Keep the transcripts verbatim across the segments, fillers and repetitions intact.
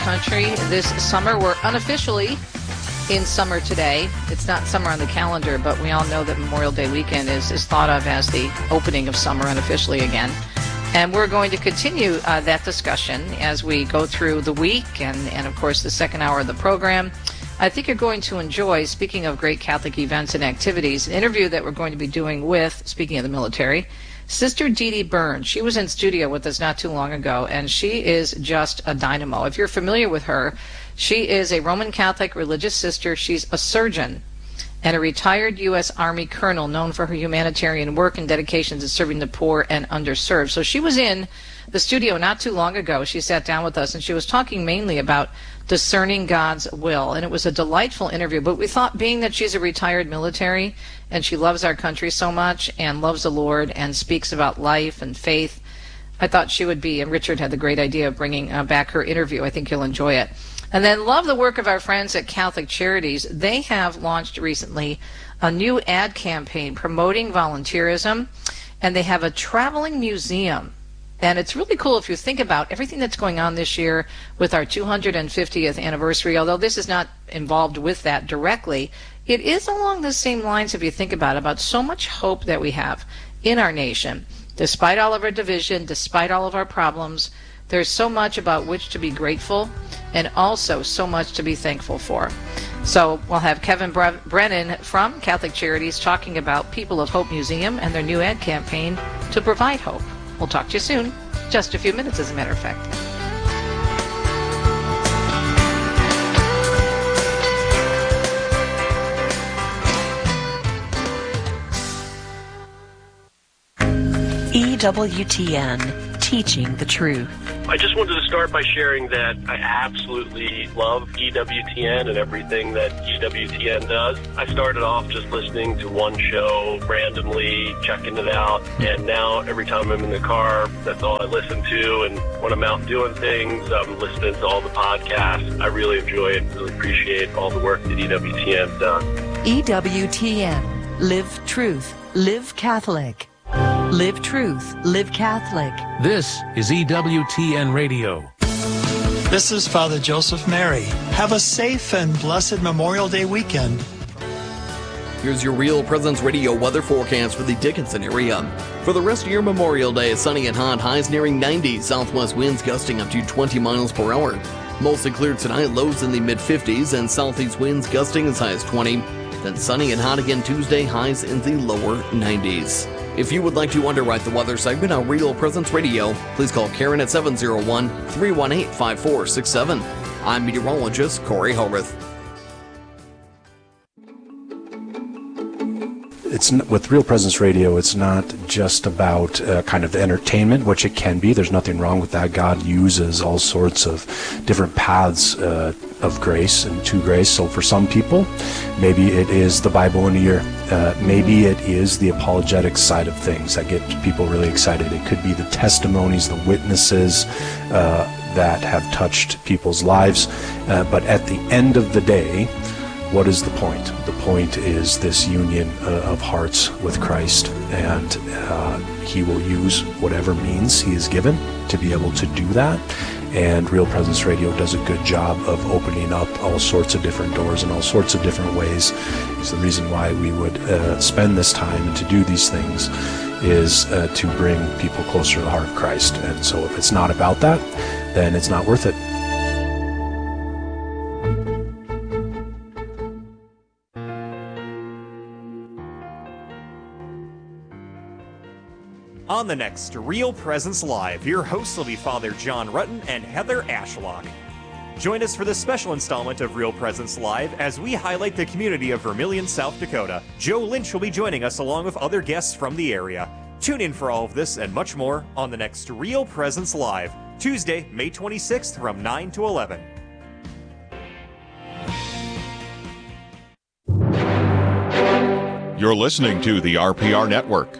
country this summer. We're unofficially in summer today. It's not summer on the calendar, but we all know that Memorial Day weekend is, is thought of as the opening of summer unofficially again. And we're going to continue uh, that discussion as we go through the week and, and, of course, the second hour of the program. I think you're going to enjoy, speaking of great Catholic events and activities, an interview that we're going to be doing with, speaking of the military, Sister Dee Dee Burns. She was in studio with us not too long ago, and she is just a dynamo. If you're familiar with her, she is a Roman Catholic religious sister. She's a surgeon and a retired U S Army colonel known for her humanitarian work and dedication to serving the poor and underserved. So she was in the studio not too long ago. She sat down with us, and she was talking mainly about discerning God's will. And it was a delightful interview. But we thought, being that she's a retired military and she loves our country so much and loves the Lord and speaks about life and faith, I thought she would be, and Richard had the great idea of bringing uh, back her interview. I think you'll enjoy it. And then love the work of our friends at Catholic Charities. They have launched recently a new ad campaign promoting volunteerism, and they have a traveling museum. And it's really cool if you think about everything that's going on this year with our two hundred fiftieth anniversary. Although this is not involved with that directly, it is along the same lines, if you think about it, about so much hope that we have in our nation. Despite all of our division, despite all of our problems, there's so much about which to be grateful and also so much to be thankful for. So we'll have Kevin Bre- Brennan from Catholic Charities talking about People of Hope Museum and their new ad campaign to provide hope. We'll talk to you soon. Just a few minutes, as a matter of fact. E W T N, teaching the truth. I just wanted to start by sharing that I absolutely love E W T N and everything that E W T N does. I started off just listening to one show randomly, checking it out, and now every time I'm in the car, that's all I listen to. And when I'm out doing things, I'm listening to all the podcasts. I really enjoy it, really appreciate all the work that E W T N does. E W T N, live truth, live Catholic. Live truth, live Catholic. This is E W T N Radio. This is Father Joseph Mary. Have a safe and blessed Memorial Day weekend. Here's your Real Presence Radio weather forecast for the Dickinson area. For the rest of your Memorial Day, sunny and hot, highs nearing ninety, southwest winds gusting up to twenty miles per hour. Mostly clear tonight, lows in the mid fifties, and southeast winds gusting as high as twenty. Then sunny and hot again Tuesday, highs in the lower nineties. If you would like to underwrite the weather segment on Real Presence Radio, please call Karen at seven oh one, three one eight, five four six seven. I'm meteorologist Corey Horath. It's with Real Presence Radio, it's not just about uh, kind of the entertainment, which it can be. There's nothing wrong with that. God uses all sorts of different paths uh, of grace and to grace. So for some people, maybe it is the Bible in a year. Uh, maybe it is the apologetic side of things that get people really excited. It could be the testimonies, the witnesses uh, that have touched people's lives. Uh, but at the end of the day, what is the point? The point is this union uh, of hearts with Christ, and uh, He will use whatever means He is given to be able to do that. And Real Presence Radio does a good job of opening up all sorts of different doors in all sorts of different ways. It's the reason why we would uh, spend this time and to do these things is uh, to bring people closer to the heart of Christ. And so if it's not about that, then it's not worth it. On the next Real Presence Live, your hosts will be Father John Rutten and Heather Ashlock. Join us for this special installment of Real Presence Live as we highlight the community of Vermilion, South Dakota. Joe Lynch will be joining us along with other guests from the area. Tune in for all of this and much more on the next Real Presence Live, Tuesday, May twenty-sixth from nine to eleven. You're listening to the R P R Network.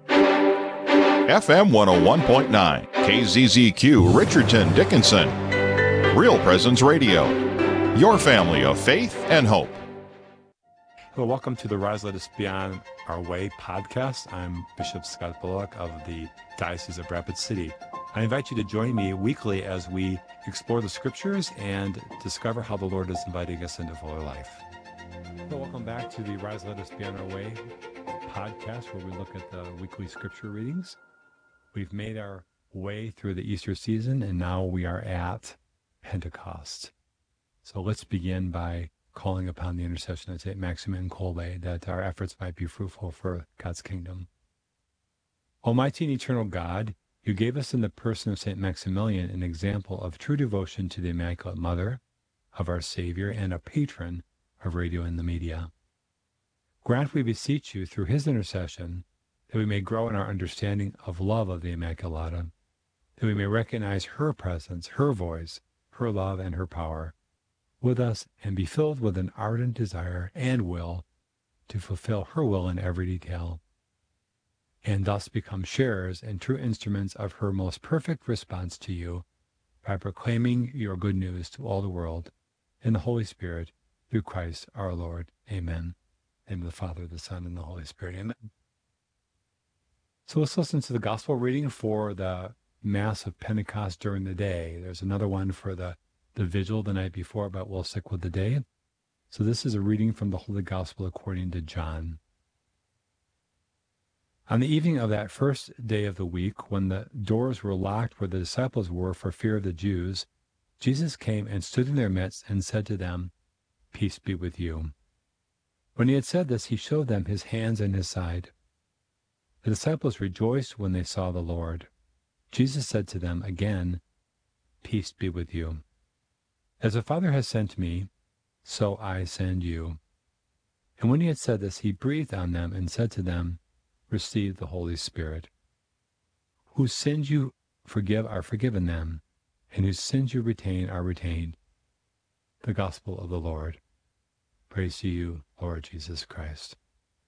F M one oh one point nine, K Z Z Q, Richardton, Dickinson. Real Presence Radio, your family of faith and hope. Hello, welcome to the Rise Let Us Be On Our Way podcast. I'm Bishop Scott Bullock of the Diocese of Rapid City. I invite you to join me weekly as we explore the scriptures and discover how the Lord is inviting us into fuller life. So welcome back to the Rise, Let Us Be on Our Way podcast, where we look at the weekly scripture readings. We've made our way through the Easter season, and now we are at Pentecost. So let's begin by calling upon the intercession of Saint Maximilian Kolbe, that our efforts might be fruitful for God's kingdom. Almighty and eternal God, you gave us in the person of Saint Maximilian an example of true devotion to the Immaculate Mother of our Savior and a patron of radio and the media. Grant, we beseech you, through his intercession, that we may grow in our understanding of love of the Immaculata, that we may recognize her presence, her voice, her love, and her power with us, and be filled with an ardent desire and will to fulfill her will in every detail, and thus become sharers and true instruments of her most perfect response to you, by proclaiming your good news to all the world, in the Holy Spirit, through Christ our Lord. Amen. In the name of the Father, the Son, and the Holy Spirit. Amen. So let's listen to the Gospel reading for the Mass of Pentecost during the day. There's another one for the, the Vigil the night before, but we'll stick with the day. So this is a reading from the Holy Gospel according to John. On the evening of that first day of the week, when the doors were locked where the disciples were for fear of the Jews, Jesus came and stood in their midst and said to them, "Peace be with you." When he had said this, he showed them his hands and his side. The disciples rejoiced when they saw the Lord. Jesus said to them again, "Peace be with you. As the Father has sent me, so I send you." And when he had said this, he breathed on them and said to them, "Receive the Holy Spirit. Whose sins you forgive are forgiven them, and whose sins you retain are retained." The Gospel of the Lord. Praise to you, Lord Jesus Christ.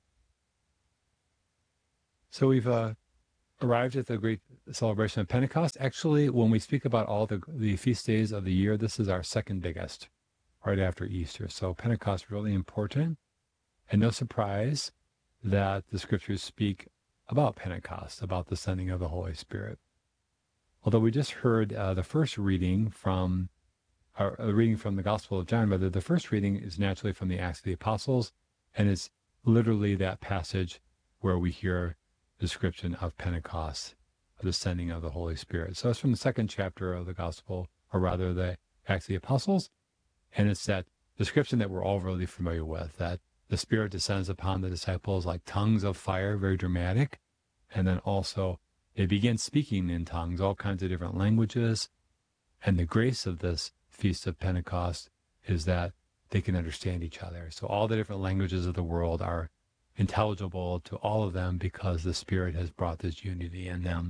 So we've uh, arrived at the great celebration of Pentecost. Actually, when we speak about all the, the feast days of the year, this is our second biggest, right after Easter. So Pentecost is really important, and no surprise that the scriptures speak about Pentecost, about the sending of the Holy Spirit. Although we just heard uh, the first reading from, or a reading from the Gospel of John, rather, the first reading is naturally from the Acts of the Apostles, and it's literally that passage where we hear the description of Pentecost, of the sending of the Holy Spirit. So it's from the second chapter of the Gospel, or rather the Acts of the Apostles, and it's that description that we're all really familiar with, that the Spirit descends upon the disciples like tongues of fire, very dramatic. And then also they begin speaking in tongues, all kinds of different languages. And the grace of this Feast of Pentecost is that they can understand each other. So all the different languages of the world are intelligible to all of them because the Spirit has brought this unity in them.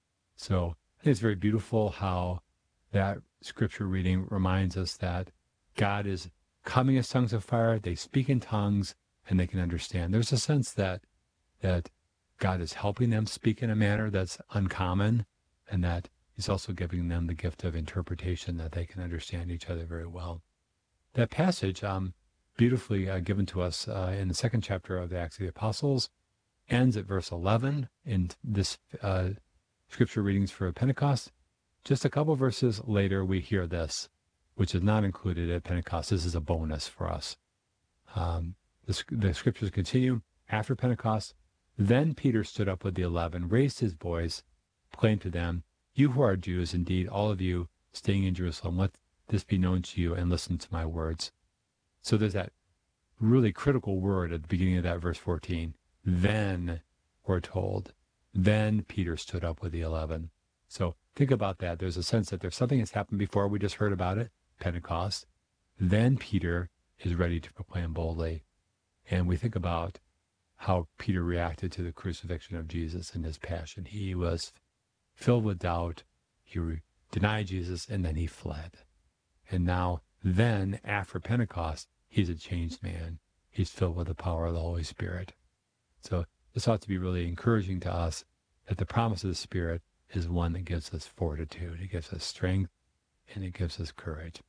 So I think it's very beautiful how that scripture reading reminds us that God is coming as tongues of fire, they speak in tongues, and they can understand. There's a sense that that God is helping them speak in a manner that's uncommon, and that he's also giving them the gift of interpretation, that they can understand each other very well. That passage, um, beautifully uh, given to us uh, in the second chapter of the Acts of the Apostles, ends at verse eleven in this uh, scripture readings for Pentecost. Just a couple verses later, we hear this, which is not included at Pentecost. This is a bonus for us. Um, the, the scriptures continue. After Pentecost, then Peter stood up with the eleven, raised his voice, proclaimed to them, "You who are Jews, indeed, all of you staying in Jerusalem, let this be known to you and listen to my words." So there's that really critical word at the beginning of that verse fourteen. Then, we're told, then Peter stood up with the eleven. So think about that. There's a sense that there's something that's happened before. We just heard about it, Pentecost. Then Peter is ready to proclaim boldly. And we think about how Peter reacted to the crucifixion of Jesus and his passion. He was filled with doubt. He re- denied Jesus, and then he fled. And now, then, after Pentecost, he's a changed man. He's filled with the power of the Holy Spirit. So this ought to be really encouraging to us that the promise of the Spirit is one that gives us fortitude. It gives us strength, and it gives us courage.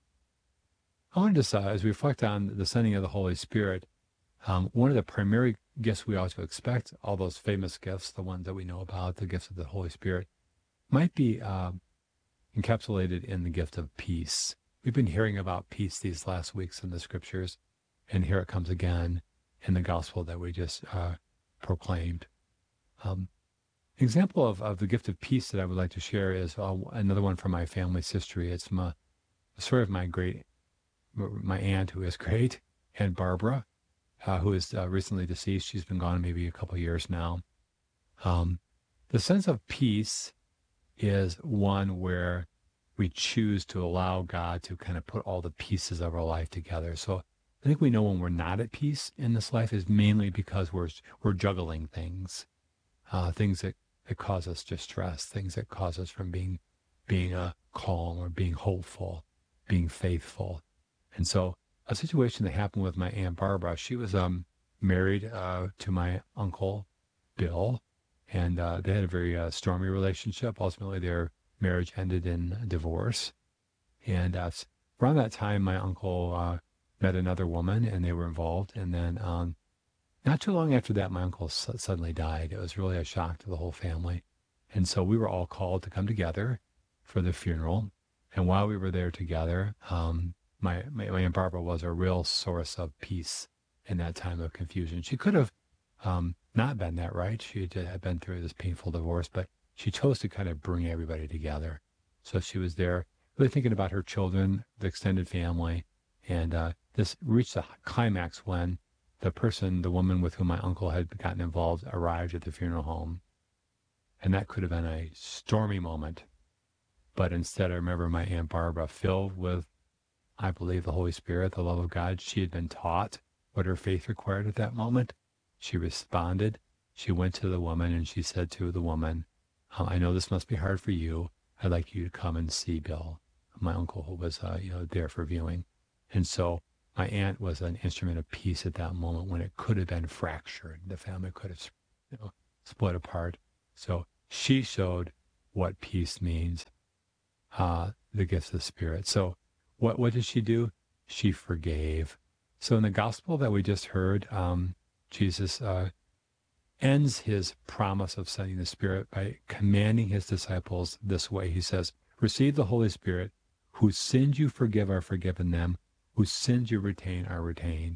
I want to decide, as we reflect on the sending of the Holy Spirit, um, one of the primary gifts we ought to expect, all those famous gifts, the ones that we know about, the gifts of the Holy Spirit, might be uh, encapsulated in the gift of peace. We've been hearing about peace these last weeks in the scriptures, and here it comes again in the gospel that we just uh, proclaimed. Um, example of, of the gift of peace that I would like to share is uh, another one from my family's history. It's my, the story of my great, my aunt who is great, Aunt Barbara, uh, who is uh, recently deceased. She's been gone maybe a couple of years now. Um, the sense of peace is one where we choose to allow God to kind of put all the pieces of our life together. So I think we know when we're not at peace in this life is mainly because we're we're juggling things, uh, things that, that cause us distress, things that cause us from being being uh, calm or being hopeful, being faithful. And so a situation that happened with my Aunt Barbara, she was um, married uh, to my uncle, Bill, and uh, they had a very uh, stormy relationship. Ultimately, their marriage ended in divorce. And uh, around that time, my uncle uh, met another woman, and they were involved. And then um, not too long after that, my uncle su- suddenly died. It was really a shock to the whole family. And so we were all called to come together for the funeral. And while we were there together, um, my, my, my Aunt Barbara was a real source of peace in that time of confusion. She could have um, not been that, right? She had been through this painful divorce, but she chose to kind of bring everybody together. So she was there really thinking about her children, the extended family, and uh, this reached a climax when the person, the woman with whom my uncle had gotten involved, arrived at the funeral home. And that could have been a stormy moment. But instead, I remember my Aunt Barbara, filled with, I believe, the Holy Spirit, the love of God. She had been taught what her faith required at that moment. She responded. She went to the woman and she said to the woman, I know this must be hard for you. I'd like you to come and see Bill, my uncle, who was uh, you know, there for viewing. And so my aunt was an instrument of peace at that moment when it could have been fractured. The family could have, you know, split apart. So she showed what peace means, uh, the gifts of the Spirit. So what, what did she do? She forgave. So in the gospel that we just heard, um, Jesus uh, ends his promise of sending the Spirit by commanding his disciples this way. He says, receive the Holy Spirit, whose sins you forgive are forgiven them, whose sins you retain are retained.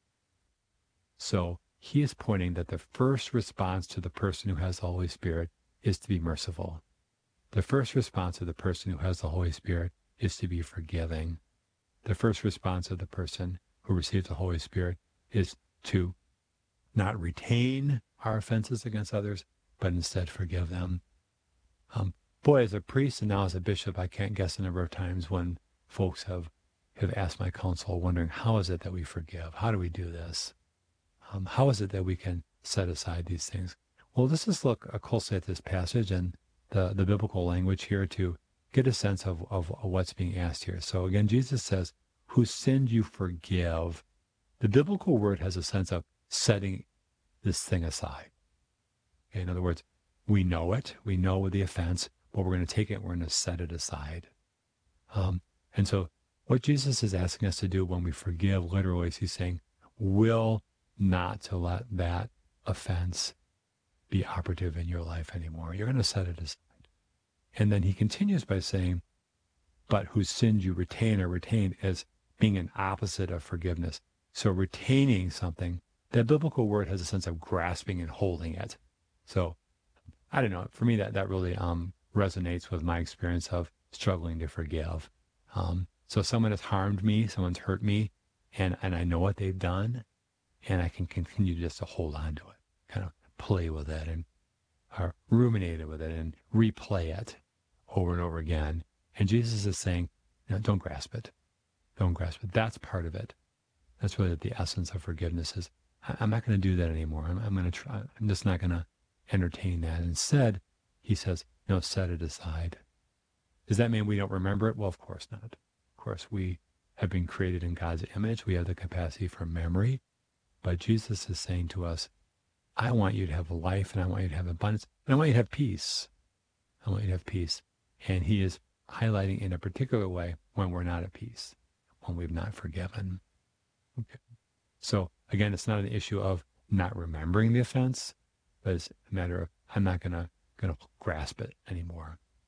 So he is pointing that the first response to the person who has the Holy Spirit is to be merciful. The first response of the person who has the Holy Spirit is to be forgiving. The first response of the person who receives the Holy Spirit is to not retain our offenses against others, but instead forgive them. Um, boy, as a priest and now as a bishop, I can't guess the number of times when folks have, have asked my counsel, wondering, how is it that we forgive? How do we do this? Um, how is it that we can set aside these things? Well, let's just look closely at this passage and the, the biblical language here to get a sense of, of, of what's being asked here. So again, Jesus says, whose sins you forgive. The biblical word has a sense of setting this thing aside. Okay, in other words, we know it, we know the offense, but we're going to take it and we're going to set it aside. Um, and so what Jesus is asking us to do when we forgive, literally, is he's saying, will not to let that offense be operative in your life anymore. You're going to set it aside. And then he continues by saying, but whose sins you retain are retained, as being an opposite of forgiveness. So retaining something, that biblical word has a sense of grasping and holding it. So I don't know, for me that, that really um, resonates with my experience of struggling to forgive. Um, so someone has harmed me, someone's hurt me, and, and I know what they've done, and I can continue just to hold on to it, kind of play with it and or ruminate with it and replay it over and over again. And Jesus is saying, you know, don't grasp it. Don't grasp it. That's part of it. That's really the essence of forgiveness is, I'm not going to do that anymore. I'm, I'm going to try. I'm just not going to entertain that. Instead, he says, no, set it aside. Does that mean we don't remember it? Well, of course not. Of course, we have been created in God's image. We have the capacity for memory. But Jesus is saying to us, I want you to have life and I want you to have abundance and I want you to have peace. I want you to have peace. And he is highlighting in a particular way when we're not at peace, when we've not forgiven. Okay. So again, it's not an issue of not remembering the offense, but it's a matter of I'm not gonna gonna grasp it anymore.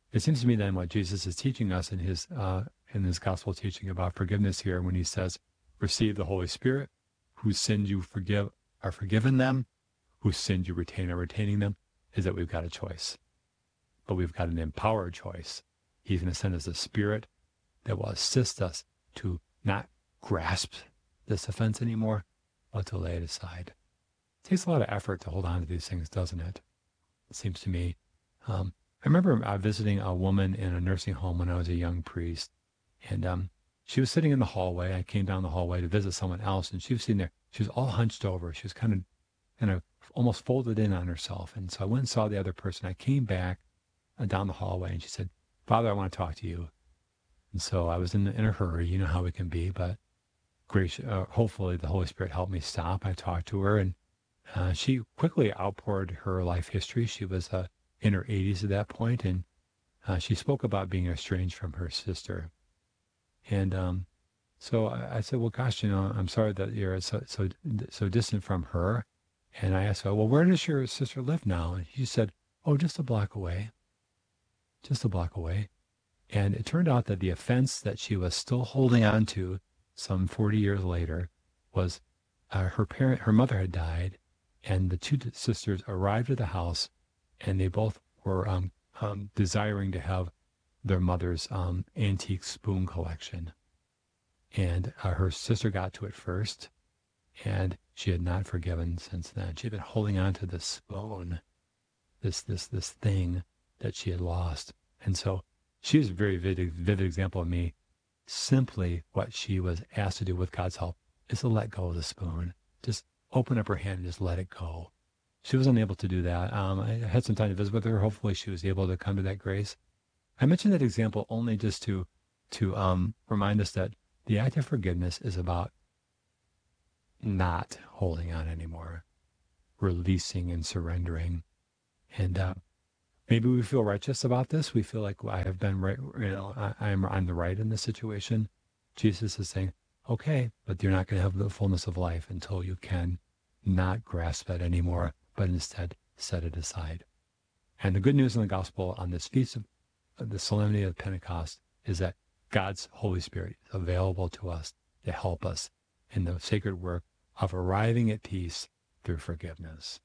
it seems to me then what Jesus is teaching us in his uh, in his gospel teaching about forgiveness here, when he says, receive the Holy Spirit, whose sins you forgive are forgiven them, whose sins you retain are retaining them, is that we've got a choice. But we've got an empowered choice. He's going to send us a Spirit that will assist us to not grasp this offense anymore, but to lay it aside. It takes a lot of effort to hold on to these things, doesn't it? It seems to me. Um, I remember uh, visiting a woman in a nursing home when I was a young priest, and um, she was sitting in the hallway. I came down the hallway to visit someone else, and she was sitting there. She was all hunched over. She was kind of, kind of almost folded in on herself. And so I went and saw the other person. I came back uh, down the hallway, and she said, Father, I want to talk to you. And so I was in, in a hurry. You know how we can be, but gracious, uh, hopefully the Holy Spirit helped me stop. I talked to her, and uh, she quickly outpoured her life history. She was uh, in her eighties at that point, and uh, she spoke about being estranged from her sister. And um, so I, I said, well, gosh, you know, I'm sorry that you're so, so so distant from her. And I asked her, well, where does your sister live now? And she said, oh, just a block away, just a block away. And it turned out that the offense that she was still holding on to some forty years later was uh, her parent, her mother had died, and the two sisters arrived at the house, and they both were um, um, desiring to have their mother's um, antique spoon collection. And uh, her sister got to it first, and she had not forgiven since then. She had been holding on to this spoon, this this this thing that she had lost. And so she is a very vivid, vivid example of me. Simply what she was asked to do with God's help is to let go of the spoon. Just open up her hand and just let it go. She was unable to do that. Um, I had some time to visit with her. Hopefully she was able to come to that grace. I mentioned that example only just to to um, remind us that the act of forgiveness is about not holding on anymore, releasing and surrendering. And uh, maybe we feel righteous about this. We feel like, well, I have been right, you know, I, I'm on the right in this situation. Jesus is saying, okay, but you're not going to have the fullness of life until you can not grasp it anymore, but instead set it aside. And the good news in the gospel on this feast of the solemnity of Pentecost is that God's Holy Spirit is available to us to help us in the sacred work of arriving at peace through forgiveness.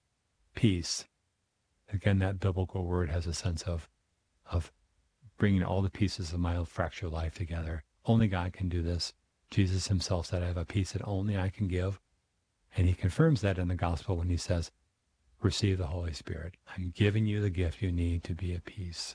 Peace, again, that biblical word has a sense of, of bringing all the pieces of my fractured life together. Only God can do this. Jesus himself said, I have a peace that only I can give. And he confirms that in the gospel when he says, receive the Holy Spirit. I'm giving you the gift you need to be at peace.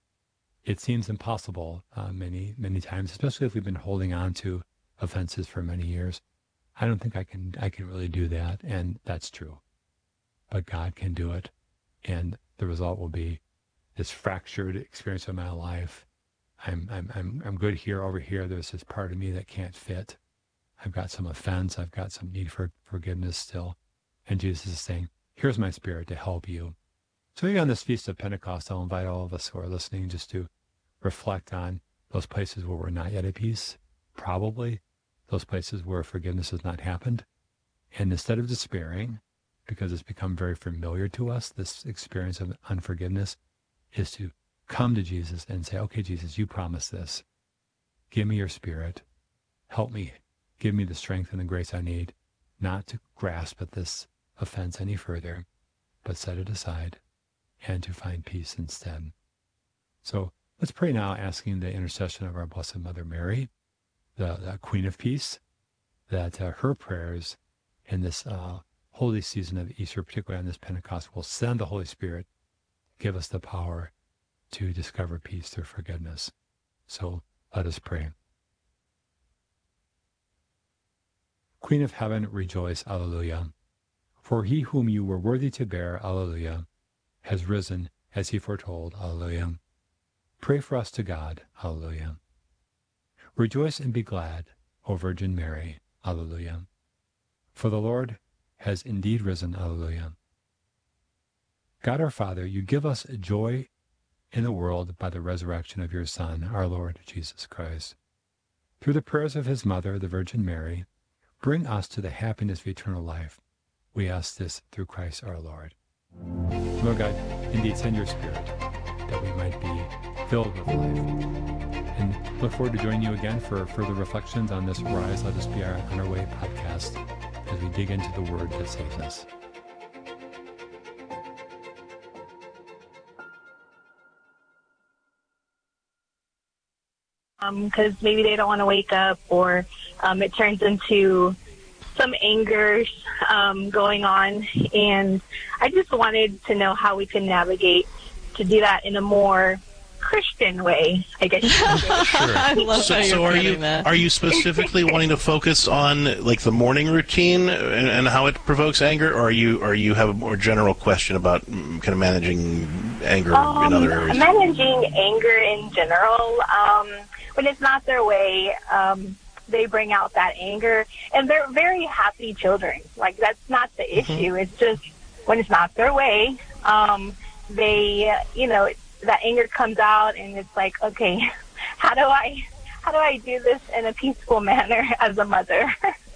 It seems impossible uh, many, many times, especially if we've been holding on to offenses for many years. I don't think I can I can really do that, and that's true. But God can do it, and the result will be this fractured experience of my life. I'm I'm I'm I'm good here, over here. There's this part of me that can't fit. I've got some offense. I've got some need for forgiveness still. And Jesus is saying, here's my Spirit to help you. So maybe on this Feast of Pentecost, I'll invite all of us who are listening just to reflect on those places where we're not yet at peace, probably those places where forgiveness has not happened. And instead of despairing, because it's become very familiar to us, this experience of unforgiveness, is to come to Jesus and say, okay, Jesus, you promised this. Give me your Spirit. Help me. Give me the strength and the grace I need not to grasp at this offense any further, but set it aside and to find peace instead. So let's pray now, asking the intercession of our Blessed Mother Mary, the, the Queen of Peace, that uh, her prayers in this uh, holy season of Easter, particularly on this Pentecost, will send the Holy Spirit, give us the power to discover peace through forgiveness. So let us pray. Queen of Heaven, rejoice, Alleluia. For he whom you were worthy to bear, Alleluia, has risen as he foretold, Alleluia. Pray for us to God, Alleluia. Rejoice and be glad, O Virgin Mary, Alleluia. For the Lord has indeed risen, Alleluia. God our Father, you give us joy in the world by the resurrection of your Son, our Lord Jesus Christ. Through the prayers of his mother, the Virgin Mary, bring us to the happiness of eternal life. We ask this through Christ our Lord. Lord God, indeed send your Spirit, that we might be filled with life. And look forward to joining you again for further reflections on this Rise, Let Us Be Our, On Our Way podcast as we dig into the Word that saves us. Because um, maybe they don't want to wake up, or um, it turns into some anger um, going on. And I just wanted to know how we can navigate to do that in a more Christian way, I guess. Sure. I love so, how so you're are you that. are you specifically wanting to focus on like the morning routine and, and how it provokes anger, or are you or you have a more general question about mm, kind of managing anger um, in other areas? Managing anger in general. Um, when it's not their way, um, they bring out that anger, and they're very happy children. Like, that's not the Mm-hmm. issue. It's just when it's not their way, um, they, you know, that anger comes out, and it's like, okay, how do I, how do I do this in a peaceful manner as a mother?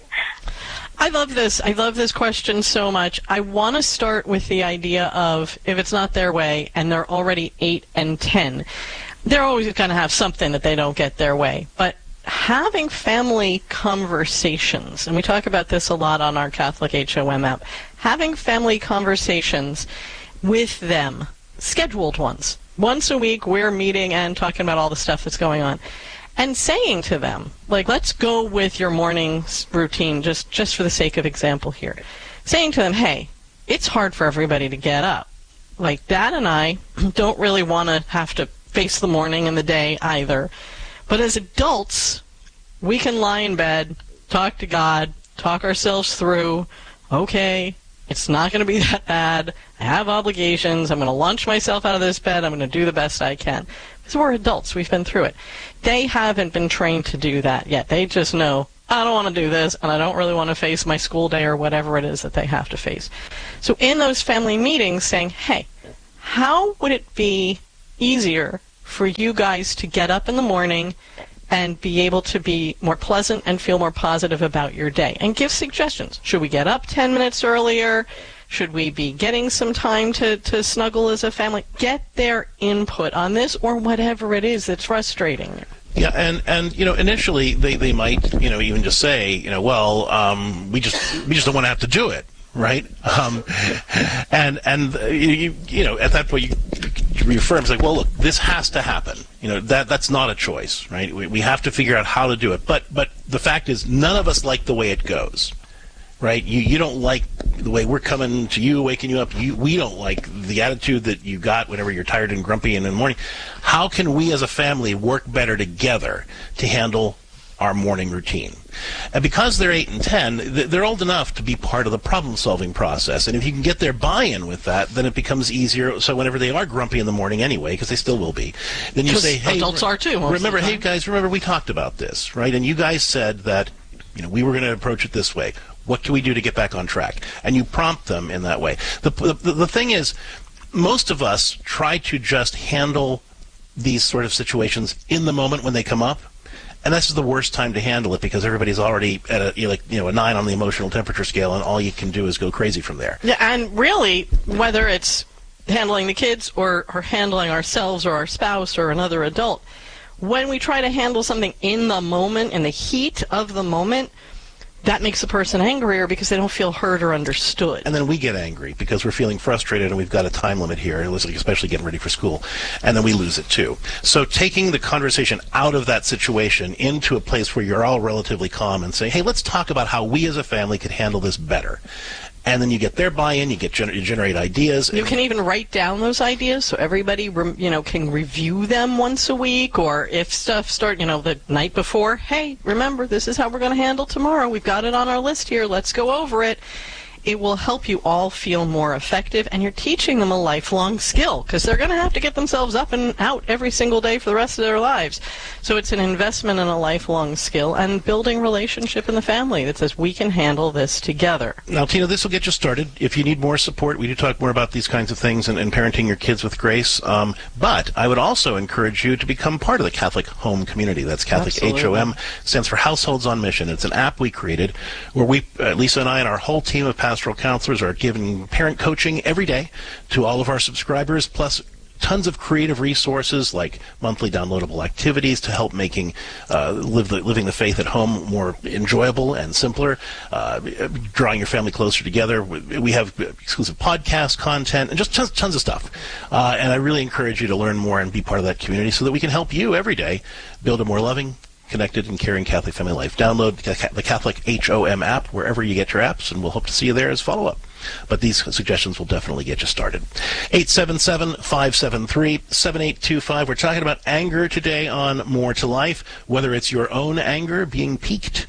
I love this. I love this question so much. I want to start with the idea of if it's not their way and they're already eight and ten, they're always going to have something that they don't get their way. But having family conversations, and we talk about this a lot on our Catholic H O M app, having family conversations with them, scheduled ones. Once a week, we're meeting and talking about all the stuff that's going on. And saying to them, like, let's go with your morning routine, just, just for the sake of example here. Saying to them, hey, it's hard for everybody to get up. Like, Dad and I don't really want to have to face the morning and the day either. But as adults, we can lie in bed, talk to God, talk ourselves through, okay, it's not going to be that bad. I have obligations. I'm going to launch myself out of this bed. I'm going to do the best I can. Because we're adults. We've been through it. They haven't been trained to do that yet. They just know, I don't want to do this, and I don't really want to face my school day or whatever it is that they have to face. So in those family meetings, saying, hey, how would it be easier for you guys to get up in the morning and be able to be more pleasant and feel more positive about your day? And give suggestions. Should we get up ten minutes earlier? Should we be getting some time to, to snuggle as a family? Get their input on this, or whatever it is that's frustrating you. Yeah, and, and you know, initially they, they might, you know, even just say, you know, well, um, we just we just don't want to have to do it, right? Um, and and uh, you, you know, at that point you reaffirm, it's like, well, look, this has to happen. You know, that that's not a choice, right? We, we have to figure out how to do it. But but the fact is, none of us like the way it goes, right? You you don't like the way we're coming to you, waking you up. You, we don't like the attitude that you got whenever you're tired and grumpy and in the morning. How can we as a family work better together to handle our morning routine? And because they're eight and ten, they're old enough to be part of the problem-solving process. And if you can get their buy-in with that, then it becomes easier. So whenever they are grumpy in the morning anyway, because they still will be, then you say, hey, adults are too. Remember, hey, guys, remember we talked about this, right? And you guys said that, you know, we were going to approach it this way. What can we do to get back on track? And you prompt them in that way. The, the, the thing is, most of us try to just handle these sort of situations in the moment when they come up. And this is the worst time to handle it because everybody's already at a, you know, like, you know, a nine on the emotional temperature scale, and all you can do is go crazy from there. Yeah, and really, whether it's handling the kids or, or handling ourselves or our spouse or another adult, when we try to handle something in the moment, in the heat of the moment, that makes the person angrier because they don't feel heard or understood. And then we get angry because we're feeling frustrated and we've got a time limit here, especially getting ready for school, and then we lose it too. So taking the conversation out of that situation into a place where you're all relatively calm and saying, hey, let's talk about how we as a family could handle this better. And then you get their buy-in, you get gener- you generate ideas. You can even write down those ideas so everybody, re- you know, can review them once a week. Or if stuff start, you know, the night before, hey, remember, this is how we're going to handle tomorrow. We've got it on our list here. Let's go over it. It will help you all feel more effective, and you're teaching them a lifelong skill because they're going to have to get themselves up and out every single day for the rest of their lives. So it's an investment in a lifelong skill and building relationship in the family that says we can handle this together. Now, Tina, this will get you started. If you need more support, we do talk more about these kinds of things and, and parenting your kids with grace. Um, but I would also encourage you to become part of the Catholic Home Community. That's Catholic Absolutely. H O M, stands for Households on Mission. It's an app we created where we, uh, Lisa and I and our whole team of pastoral counselors are giving parent coaching every day to all of our subscribers, plus tons of creative resources like monthly downloadable activities to help making uh, live the, living the faith at home more enjoyable and simpler, uh, drawing your family closer together. We have exclusive podcast content and just tons, tons of stuff. Uh, and I really encourage you to learn more and be part of that community so that we can help you every day build a more loving, connected, and caring Catholic family life. Download the Catholic H O M app wherever you get your apps, and we'll hope to see you there as follow-up. But these suggestions will definitely get you started. eight seven seven, five seven three, seven eight two five. We're talking about anger today on More to Life, whether it's your own anger being piqued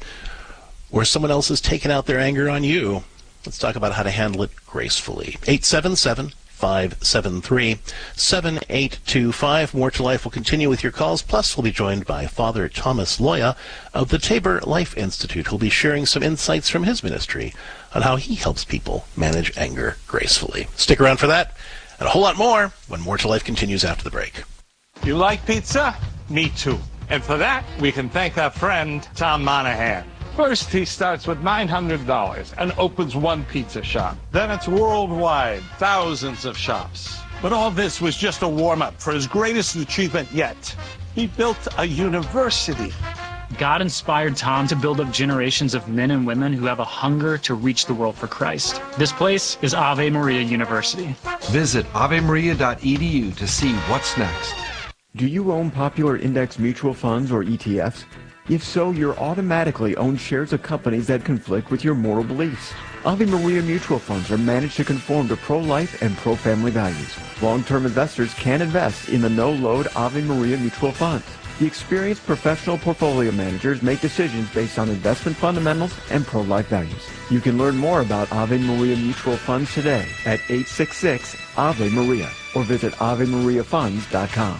or someone else has taken out their anger on you. Let's talk about how to handle it gracefully. eight seven seven, five seven three, seven eight two five. More to Life will continue with your calls. Plus, we'll be joined by Father Thomas Loya of the Tabor Life Institute, who'll be sharing some insights from his ministry on how he helps people manage anger gracefully. Stick around for that and a whole lot more when More to Life continues after the break. You like pizza? Me too. And for that, we can thank our friend Tom Monahan. First, he starts with nine hundred dollars and opens one pizza shop. Then it's worldwide, thousands of shops. But all this was just a warm-up for his greatest achievement yet. He built a university. God inspired Tom to build up generations of men and women who have a hunger to reach the world for Christ. This place is Ave Maria University. Visit ave maria dot e d u to see what's next. Do you own popular index mutual funds or E T Fs? If so, you're automatically own shares of companies that conflict with your moral beliefs. Ave Maria mutual funds are managed to conform to pro-life and pro-family values. Long-term investors can invest in the no-load Ave Maria mutual funds. The experienced professional portfolio managers make decisions based on investment fundamentals and pro-life values. You can learn more about Ave Maria mutual funds today at eight six six, A V E Maria or visit ave maria funds dot com.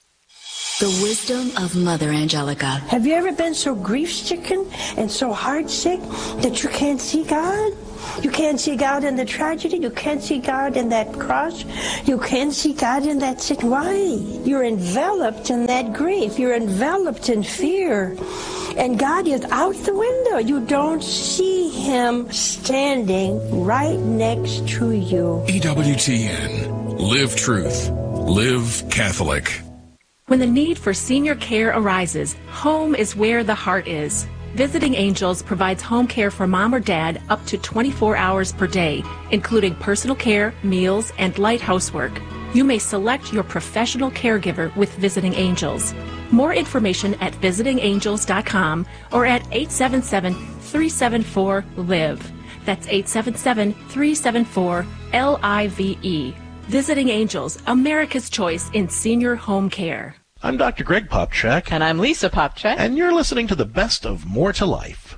The wisdom of Mother Angelica. Have you ever been so grief-stricken and so heart-sick that you can't see God? You can't see God in the tragedy. You can't see God in that cross. You can't see God in that sin. Why? You're enveloped in that grief. You're enveloped in fear. And God is out the window. You don't see Him standing right next to you. E W T N. Live truth. Live Catholic. When the need for senior care arises, home is where the heart is. Visiting Angels provides home care for mom or dad up to twenty-four hours per day, including personal care, meals, and light housework. You may select your professional caregiver with Visiting Angels. More information at visiting angels dot com or at eight seven seven, three seven four, L I V E. That's eight seven seven, three seven four, L I V E. Visiting Angels, America's choice in senior home care. I'm Doctor Greg Popchak. And I'm Lisa Popchak. And you're listening to the best of More to Life.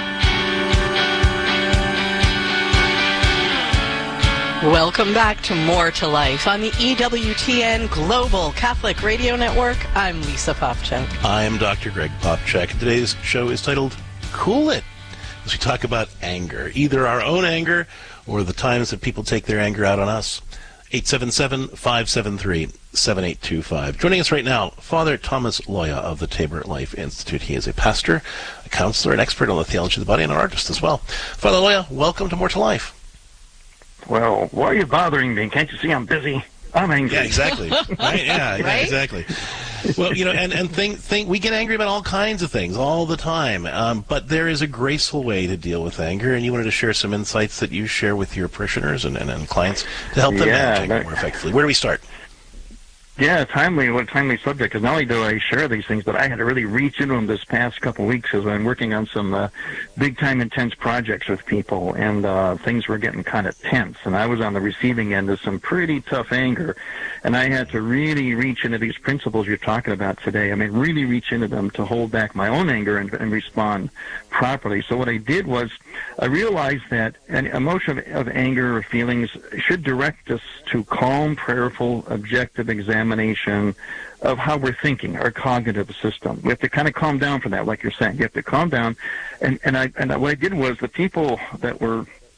Welcome back to More to Life on the E W T N Global Catholic Radio Network. I'm Lisa Popchak. I'm Doctor Greg Popchak. And today's show is titled Cool It, as we talk about anger, either our own anger or the times that people take their anger out on us. eight seven seven, five seven three, seven eight two five. Joining us right now, Father Thomas Loya of the Tabor Life Institute. He is a pastor, a counselor, an expert on the theology of the body, and an artist as well. Father Loya, welcome to More to Life. Well, why are you bothering me? Can't you see I'm busy? I'm angry. Yeah, exactly. Right? Yeah, Right? yeah, exactly. Well, you know, and, and think, think, we get angry about all kinds of things all the time, um, but there is a graceful way to deal with anger, and you wanted to share some insights that you share with your parishioners and, and, and clients to help them Yeah, manage anger that- more effectively. Where do we start? Yeah, timely, what a timely subject, because not only do I share these things, but I had to really reach into them this past couple of weeks as I'm working on some uh, big-time intense projects with people, and uh, things were getting kind of tense, and I was on the receiving end of some pretty tough anger, and I had to really reach into these principles you're talking about today. I mean, really reach into them to hold back my own anger and, and respond properly. So what I did was I realized that an emotion of, of anger or feelings should direct us to calm, prayerful, objective examination of how we're thinking, our cognitive system. We have to kind of calm down from that, like you're saying. You have to calm down. And, and, I, and what I did was the people that were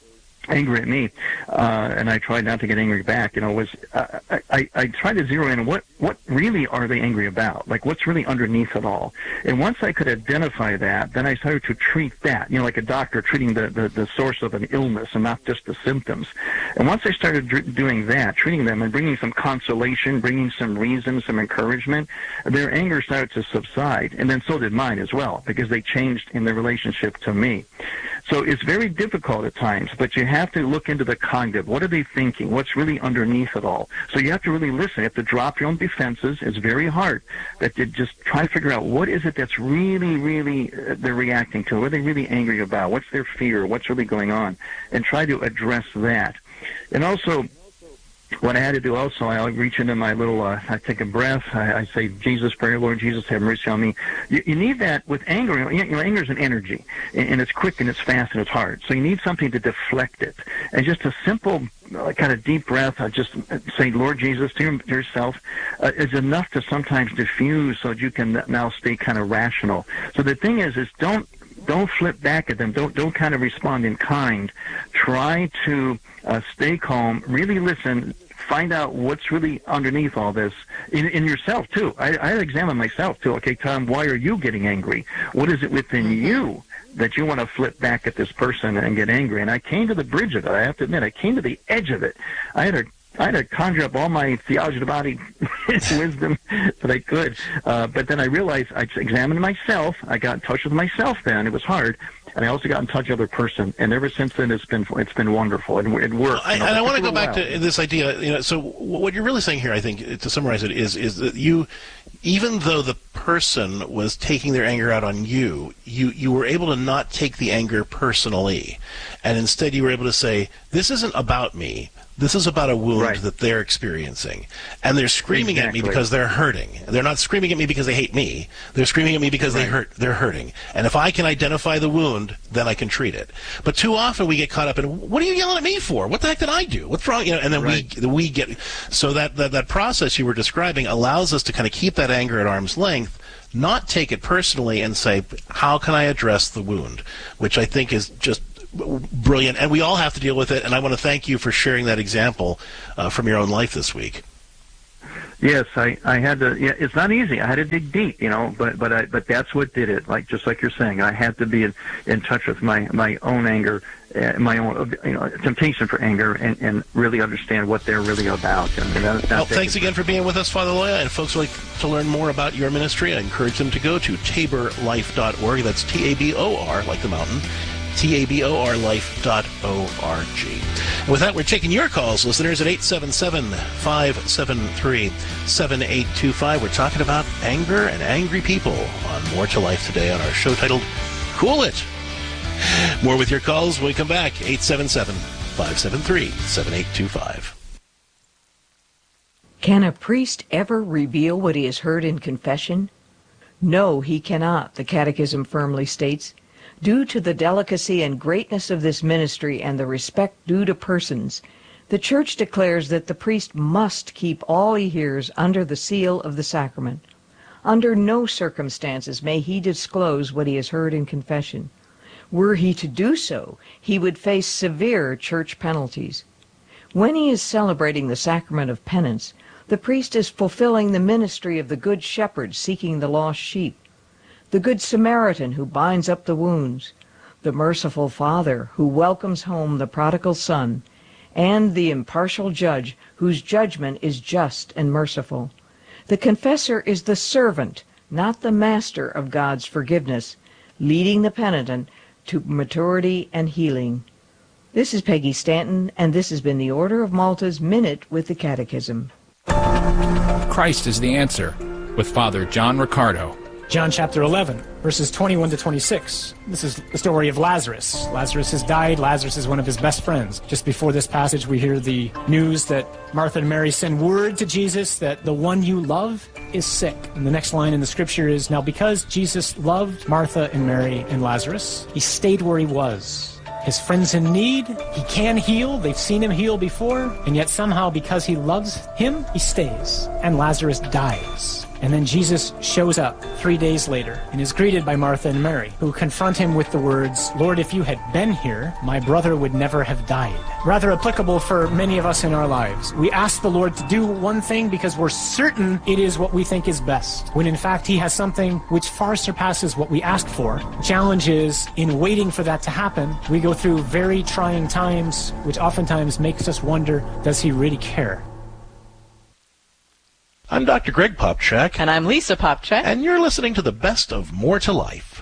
angry at me, uh, and I tried not to get angry back, you know, was uh, I, I, I tried to zero in on what, what really are they angry about? Like, what's really underneath it all? And once I could identify that, then I started to treat that, you know, like a doctor treating the, the, the source of an illness and not just the symptoms. And once I started dr- doing that, treating them and bringing some consolation, bringing some reason, some encouragement, their anger started to subside. And then so did mine as well, because they changed in their relationship to me. So it's very difficult at times, but you have to look into the cognitive. What are they thinking? What's really underneath it all? So you have to really listen. You have to drop your own defenses. It's very hard. That you just try to figure out what is it that's really, really uh, they're reacting to. What are they really angry about? What's their fear? What's really going on? And try to address that. And also, what I had to do also, I reach into my little, uh, I take a breath, I, I say, Jesus, pray, Lord Jesus, have mercy on me. You, you need that with anger. You know, anger is an energy, and, and it's quick, and it's fast, and it's hard. So you need something to deflect it. And just a simple uh, kind of deep breath, uh, just say, Lord Jesus, to, your, to yourself, uh, is enough to sometimes diffuse so that you can now stay kind of rational. So the thing is, is don't, Don't flip back at them. Don't don't kind of respond in kind. Try to uh, stay calm. Really listen. Find out what's really underneath all this in, in yourself too. I, I examine myself too. Okay, Tom, why are you getting angry? What is it within you that you want to flip back at this person and get angry? And I came to the bridge of it. I have to admit, I came to the edge of it. I had to I had to conjure up all my theology of the body wisdom that I could. Uh, but then I realized I examined myself. I got in touch with myself then. It was hard. And I also got in touch with the other person. And ever since then, it's been it's been wonderful. It, it worked. Well, I, you know, and I want to go back while. to this idea. You know, so what you're really saying here, I think, to summarize it, is is that you, even though the person was taking their anger out on you, you you were able to not take the anger personally, and instead you were able to say, "This isn't about me. This is about a wound right. that they're experiencing, and they're screaming exactly. at me because they're hurting. They're not screaming at me because they hate me. They're screaming at me because right. they hurt. They're hurting. And if I can identify the wound, then I can treat it. But too often we get caught up in, what are you yelling at me for? What the heck did I do? What's wrong? You know, and then right. we we get so that, that that process you were describing allows us to kind of keep that anger at arm's length, not take it personally, and say, how can I address the wound? Which I think is just brilliant, and we all have to deal with it. And I want to thank you for sharing that example uh, from your own life this week. Yes, I, I had to. Yeah, it's not easy. I had to dig deep, you know. But but I, but that's what did it. Like just like you're saying, I had to be in, in touch with my my own anger, uh, my own you know temptation for anger, and, and really understand what they're really about. And, and that, well, thanks again for being with us, Father Loya. And folks would like to learn more about your ministry, I encourage them to go to tabor life dot org. That's T A B O R, like the mountain. T A B O R life dot org. And with that, we're taking your calls, listeners, at eight seven seven, five seven three, seven eight two five. We're talking about anger and angry people on More to Life today on our show titled Cool It. More with your calls when we come back. eight seven seven, five seven three, seven eight two five. Can a priest ever reveal what he has heard in confession? No, he cannot, the Catechism firmly states. Due to the delicacy and greatness of this ministry and the respect due to persons, the Church declares that the priest must keep all he hears under the seal of the sacrament. Under no circumstances may he disclose what he has heard in confession. Were he to do so, he would face severe church penalties. When he is celebrating the sacrament of penance, the priest is fulfilling the ministry of the Good Shepherd seeking the lost sheep, the Good Samaritan who binds up the wounds, the merciful Father who welcomes home the prodigal son, and the impartial Judge whose judgment is just and merciful. The confessor is the servant, not the master of God's forgiveness, leading the penitent to maturity and healing. This is Peggy Stanton, and this has been the Order of Malta's Minute with the Catechism. Christ is the answer, with Father John Riccardo. John chapter eleven, verses twenty-one to twenty-six. This is the story of Lazarus. Lazarus has died. Lazarus is one of his best friends. Just before this passage, we hear the news that Martha and Mary send word to Jesus that the one you love is sick. And the next line in the scripture is, now because Jesus loved Martha and Mary and Lazarus, he stayed where he was. His friend's in need. He can heal. They've seen him heal before. And yet somehow, because he loves him, he stays. And Lazarus dies. And then Jesus shows up three days later and is greeted by Martha and Mary, who confront him with the words, "Lord, if you had been here, my brother would never have died." Rather applicable for many of us in our lives. We ask the Lord to do one thing because we're certain it is what we think is best, when in fact he has something which far surpasses what we ask for. The challenge is, in waiting for that to happen, we go through very trying times, which oftentimes makes us wonder, does he really care? I'm Doctor Greg Popchak. And I'm Lisa Popchak. And you're listening to the best of More to Life.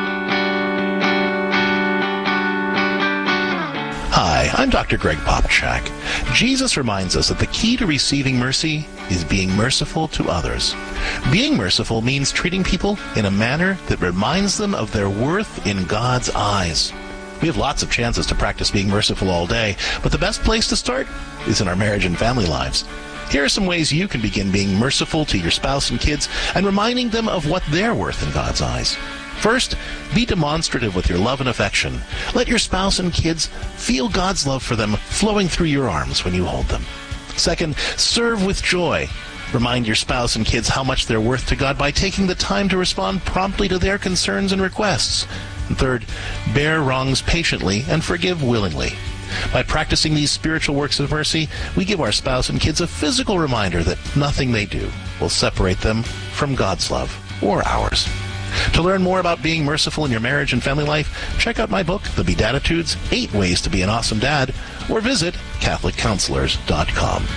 Hi, I'm Doctor Greg Popchak. Jesus reminds us that the key to receiving mercy is being merciful to others. Being merciful means treating people in a manner that reminds them of their worth in God's eyes. We have lots of chances to practice being merciful all day, but the best place to start is in our marriage and family lives. Here are some ways you can begin being merciful to your spouse and kids and reminding them of what they're worth in God's eyes. First, be demonstrative with your love and affection. Let your spouse and kids feel God's love for them flowing through your arms when you hold them. Second, serve with joy. Remind your spouse and kids how much they're worth to God by taking the time to respond promptly to their concerns and requests. And third, bear wrongs patiently and forgive willingly. By practicing these spiritual works of mercy, we give our spouse and kids a physical reminder that nothing they do will separate them from God's love or ours. To learn more about being merciful in your marriage and family life, check out my book, The Beatitudes, Eight Ways to Be an Awesome Dad, or visit Catholic Counselors dot com.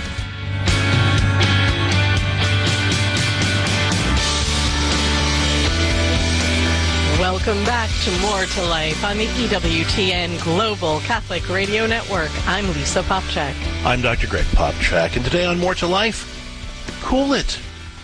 Welcome back to More to Life on the E W T N Global Catholic Radio Network. I'm Lisa Popchak. I'm Doctor Greg Popchak, and today on More to Life, cool it.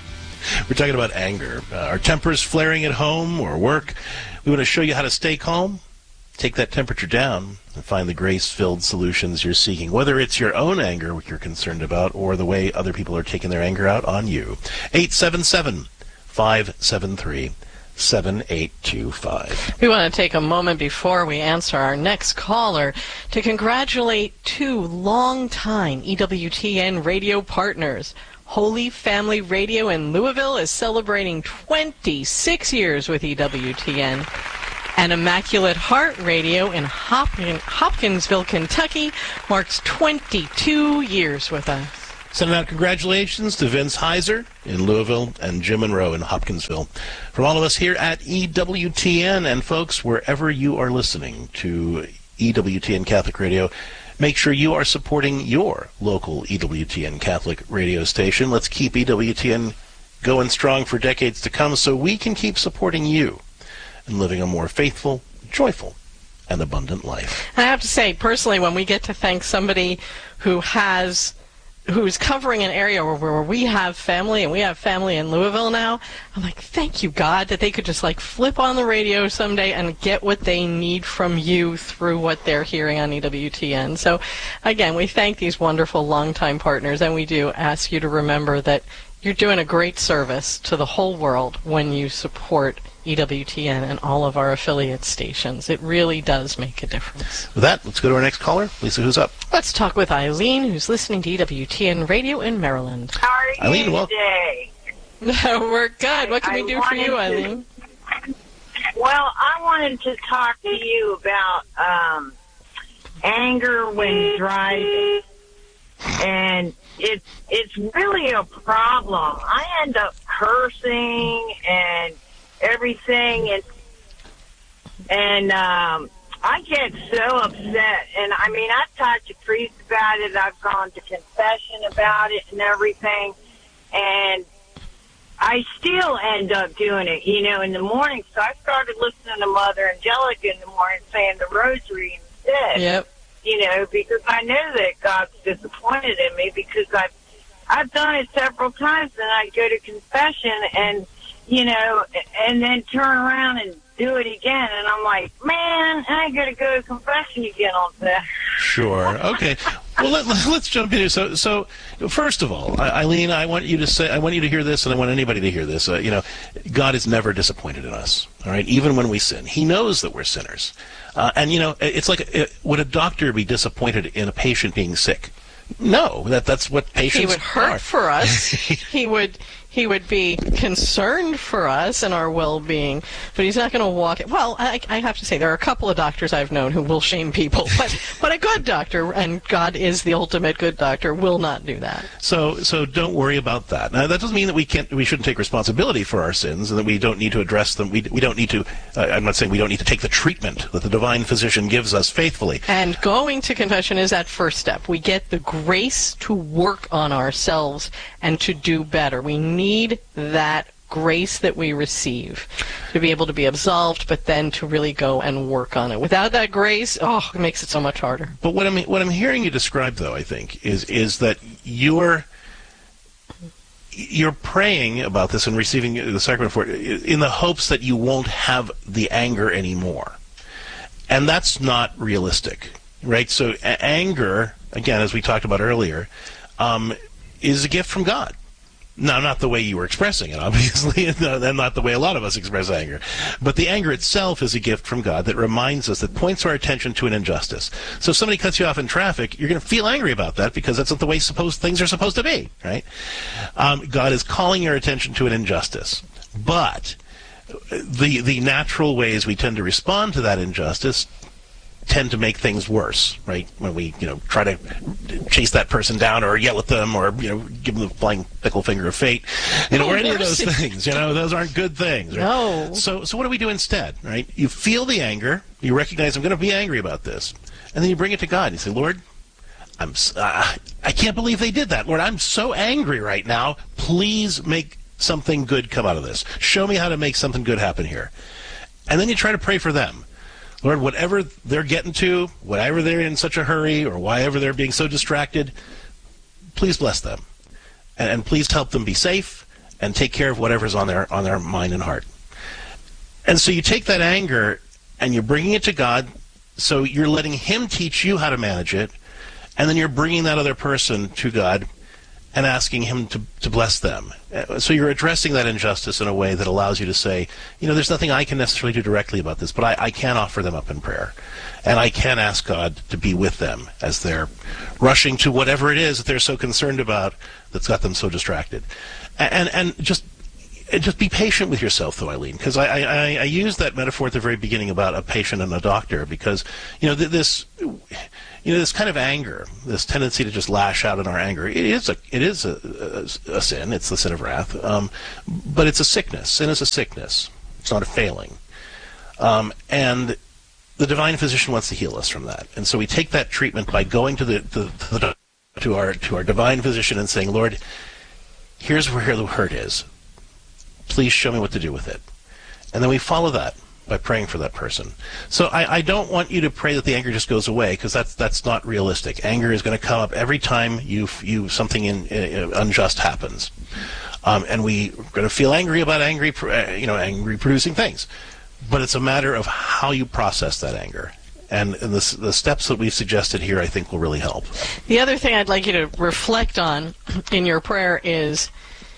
We're talking about anger. Uh, our tempers flaring at home or work. We want to show you how to stay calm, take that temperature down, and find the grace-filled solutions you're seeking, whether it's your own anger, what you're concerned about, or the way other people are taking their anger out on you. eight seven seven, five seven three, seven eight two five. We want to take a moment before we answer our next caller to congratulate two longtime E W T N radio partners. Holy Family Radio in Louisville is celebrating twenty-six years with E W T N. And Immaculate Heart Radio in Hopkins, Hopkinsville, Kentucky marks twenty-two years with us. Sending out congratulations to Vince Heiser in Louisville and Jim Monroe in Hopkinsville. From all of us here at E W T N, and folks, wherever you are listening to E W T N Catholic Radio, make sure you are supporting your local E W T N Catholic radio station. Let's keep E W T N going strong for decades to come so we can keep supporting you and living a more faithful, joyful, and abundant life. I have to say, personally, when we get to thank somebody who has who's covering an area where, where we have family, and we have family in Louisville now, I'm like, thank you, God, that they could just like flip on the radio someday and get what they need from you through what they're hearing on E W T N. So, again, we thank these wonderful longtime partners, and we do ask you to remember that you're doing a great service to the whole world when you support E W T N and all of our affiliate stations. It really does make a difference. With that, let's go to our next caller. Lisa, who's up? Let's talk with Eileen, who's listening to E W T N Radio in Maryland. How are you Eileen, well, today? We're good. What can I we do for you, wanted Eileen? to- Well, I wanted to talk to you about um, anger when driving. And it's it's really a problem. I end up cursing and everything, and and um, I get so upset. And I mean, I've talked to priests about it. I've gone to confession about it and everything, and I still end up doing it, you know, in the morning. So I started listening to Mother Angelica in the morning, saying the rosary instead. Yep. You know, because I know that God's disappointed in me, because I've I've done it several times, and I go to confession and, you know, and then turn around and do it again, and I'm like, man, I got to go to confession again on that. Sure. Okay. Well, let, let's jump in here. So, so first of all, Eileen, I want you to say, I want you to hear this, and I want anybody to hear this. Uh, you know, God is never disappointed in us. All right, even when we sin, He knows that we're sinners. Uh, and you know, it's like, it, would a doctor be disappointed in a patient being sick? No, that that's what patients are. He would hurt are. for us. he would he would be concerned for us and our well-being, but he's not going to walk it. Well, I, I have to say, there are a couple of doctors I've known who will shame people, but, but a good doctor, and God is the ultimate good doctor, will not do that. So, so don't worry about that. Now, that doesn't mean that we can't, we shouldn't take responsibility for our sins, and that we don't need to address them. We, we don't need to, uh, I'm not saying we don't need to take the treatment that the divine physician gives us faithfully. And going to confession is that first step. We get the grace to work on ourselves and to do better. We need need that grace that we receive to be able to be absolved, but then to really go and work on it. Without that grace, oh, it makes it so much harder. But what I'm what I'm hearing you describe, though, I think, is is that you're you're praying about this and receiving the sacrament for it in the hopes that you won't have the anger anymore, and that's not realistic, right? So a- anger, again, as we talked about earlier, um, is a gift from God. No, not the way you were expressing it, obviously, and not the way a lot of us express anger. But the anger itself is a gift from God that reminds us, that points our attention to an injustice. So if somebody cuts you off in traffic, you're going to feel angry about that because that's not the way supposed things are supposed to be, right? Um, God is calling your attention to an injustice. But the the natural ways we tend to respond to that injustice tend to make things worse, right? When we, you know, try to chase that person down or yell at them or, you know, give them the flying pickle finger of fate, you know, or any of those things, you know, those aren't good things, right? No. So, so what do we do instead, right? You feel the anger, you recognize I'm going to be angry about this, and then you bring it to God. You say, Lord, I'm, uh, I can't believe they did that. Lord, I'm so angry right now. Please make something good come out of this. Show me how to make something good happen here. And then you try to pray for them. Lord, whatever they're getting to, whatever they're in such a hurry, or whatever they're being so distracted, please bless them. And, and please help them be safe and take care of whatever's on their on their mind and heart. And so you take that anger and you're bringing it to God, so you're letting Him teach you how to manage it, and then you're bringing that other person to God and asking Him to, to bless them. So you're addressing that injustice in a way that allows you to say, you know, there's nothing I can necessarily do directly about this, but I, I can offer them up in prayer. And I can ask God to be with them as they're rushing to whatever it is that they're so concerned about that's got them so distracted. And and just just be patient with yourself, though, Eileen, because I, I, I used that metaphor at the very beginning about a patient and a doctor, because, you know, this... You know, this kind of anger, this tendency to just lash out in our anger, it is a it is a, a, a sin. It's the sin of wrath, um, but it's a sickness. Sin is a sickness. It's not a failing. Um, and the divine physician wants to heal us from that. And so we take that treatment by going to the, the, the to our to our divine physician and saying, Lord, here's where the hurt is. Please show me what to do with it. And then we follow that by praying for that person. So I, I don't want you to pray that the anger just goes away, because that's that's not realistic. Anger is going to come up every time you you something in, uh, unjust happens, um, and we are going to feel angry about angry, uh, you know, angry producing things. But it's a matter of how you process that anger, and, and the the steps that we've suggested here, I think, will really help. The other thing I'd like you to reflect on in your prayer is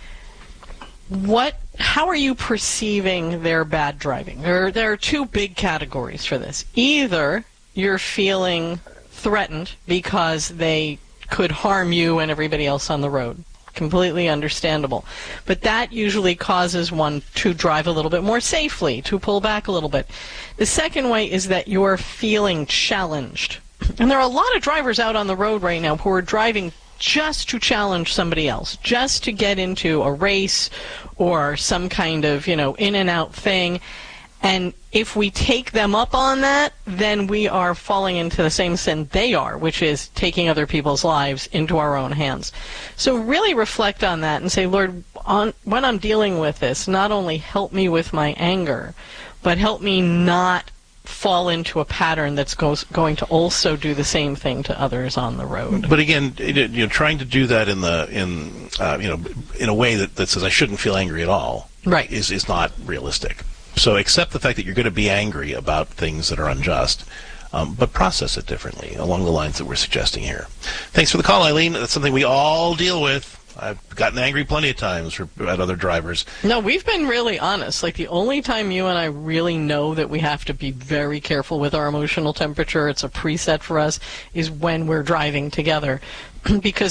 what. How are you perceiving their bad driving? There, there are two big categories for this. Either you're feeling threatened because they could harm you and everybody else on the road. Completely understandable. But that usually causes one to drive a little bit more safely, to pull back a little bit. The second way is that you're feeling challenged. And there are a lot of drivers out on the road right now who are driving just to challenge somebody else, just to get into a race or some kind of, you know, in and out thing. And if we take them up on that, then we are falling into the same sin they are, which is taking other people's lives into our own hands. So really reflect on that and say, Lord, on, when I'm dealing with this, not only help me with my anger, but help me not fall into a pattern that's goes, going to also do the same thing to others on the road. But again, you know, trying to do that in the in uh, you know in a way that, that says I shouldn't feel angry at all, right, is is not realistic. So accept the fact that you're going to be angry about things that are unjust, um, but process it differently along the lines that we're suggesting here. Thanks for the call, Eileen. That's something we all deal with. I've gotten angry plenty of times for, at other drivers. No, we've been really honest. Like, the only time you and I really know that we have to be very careful with our emotional temperature, it's a preset for us, is when we're driving together. Because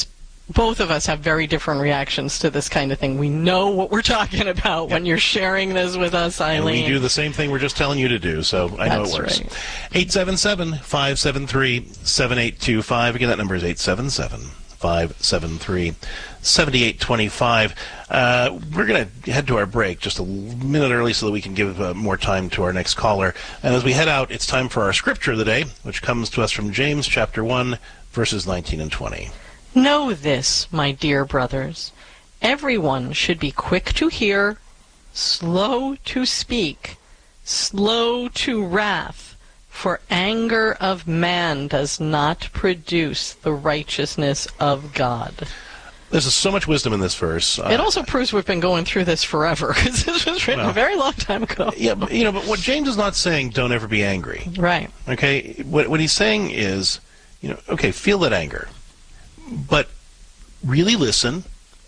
both of us have very different reactions to this kind of thing. We know what we're talking about yep. when you're sharing this with us, Eileen. And we do the same thing we're just telling you to do, so I know That's it works. Right. eight seven seven, five seven three, seven eight two five. Again, that number is eight seven seven, five seven three, seven eight two five. Uh, we're going to head to our break just a minute early so that we can give uh, more time to our next caller. And as we head out, it's time for our scripture of the day, which comes to us from James chapter one, verses nineteen and twenty. Know this, my dear brothers. Everyone should be quick to hear, slow to speak, slow to wrath, for anger of man does not produce the righteousness of God. There's so much wisdom in this verse. Uh, it also proves we've been going through this forever, because this was written well, a very long time ago. Yeah, but, you know, but what James is not saying, don't ever be angry. Right. Okay? What, what he's saying is, you know, okay, feel that anger. But really listen.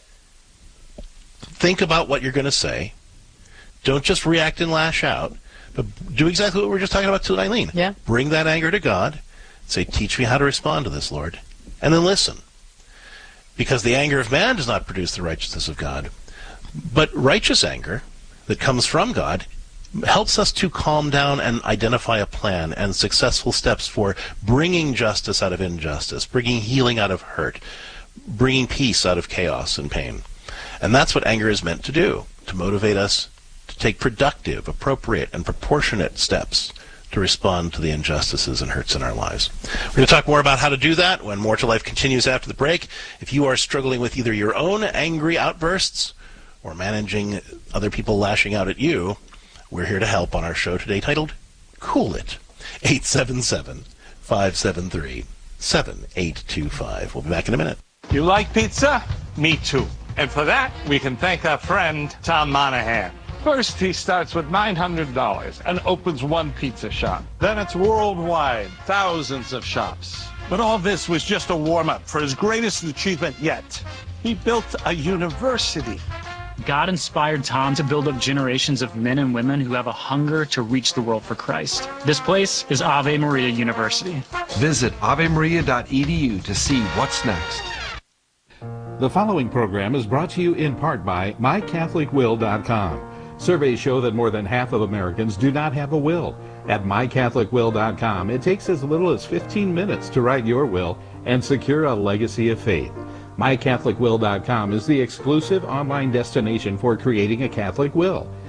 Think about what you're going to say. Don't just react and lash out, but do exactly what we were just talking about to Eileen. Yeah. Bring that anger to God. Say, teach me how to respond to this, Lord. And then listen. Because the anger of man does not produce the righteousness of God. But righteous anger that comes from God helps us to calm down and identify a plan and successful steps for bringing justice out of injustice, bringing healing out of hurt, bringing peace out of chaos and pain. And that's what anger is meant to do, to motivate us to take productive, appropriate, and proportionate steps to respond to the injustices and hurts in our lives. We're going to talk more about how to do that when More to Life continues after the break. If you are struggling with either your own angry outbursts or managing other people lashing out at you, we're here to help on our show today titled Cool It. eight seven seven, five seven three, seven eight two five. We'll be back in a minute. You like pizza? Me too. And for that, we can thank our friend Tom Monahan. First, he starts with nine hundred dollars and opens one pizza shop. Then it's worldwide, thousands of shops. But all this was just a warm-up for his greatest achievement yet. He built a university. God inspired Tom to build up generations of men and women who have a hunger to reach the world for Christ. This place is Ave Maria University. Visit ave maria dot e d u to see what's next. The following program is brought to you in part by my catholic will dot com. Surveys show that more than half of Americans do not have a will. At my catholic will dot com, it takes as little as fifteen minutes to write your will and secure a legacy of faith. my catholic will dot com is the exclusive online destination for creating a Catholic will.